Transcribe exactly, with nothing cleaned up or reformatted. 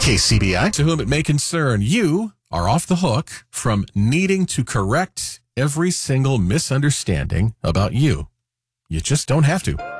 K C B I. To whom it may concern, you are off the hook from needing to correct every single misunderstanding about you. You just don't have to.